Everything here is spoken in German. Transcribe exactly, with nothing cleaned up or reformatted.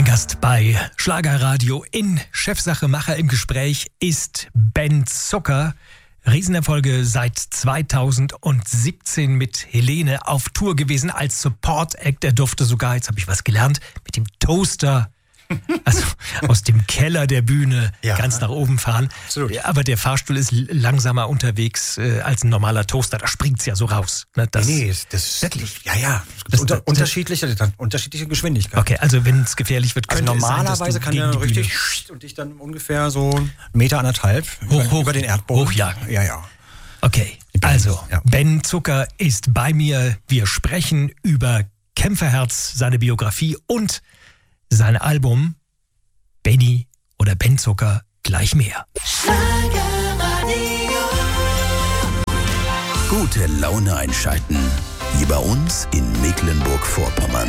Mein Gast bei Schlagerradio in Chefsache Macher im Gespräch ist Ben Zucker. Riesenerfolge seit zweitausendsiebzehn mit Helene auf Tour gewesen als Support-Act. Er durfte sogar, jetzt habe ich was gelernt, mit dem Toaster, also aus dem Keller der Bühne ja, ganz nach oben fahren. Absolut. Aber der Fahrstuhl ist langsamer unterwegs äh, als ein normaler Toaster. Da springt es ja so raus. Ne? Das, nee, das wirklich? Ja, ja. Das, unter, das, unterschiedliche, unterschiedliche Geschwindigkeiten. Okay, also wenn es gefährlich wird, könnte also normalerweise es sein, dass du kann der richtig und dich dann ungefähr so einen Meter anderthalb hoch, über, hoch, über den Erdboden hochjagen. Ja, ja. Okay, also ja. Ben Zucker ist bei mir. Wir sprechen über Kämpferherz, seine Biografie und sein Album Benny oder Ben Zucker, gleich mehr. Gute Laune einschalten, wie bei uns in Mecklenburg-Vorpommern.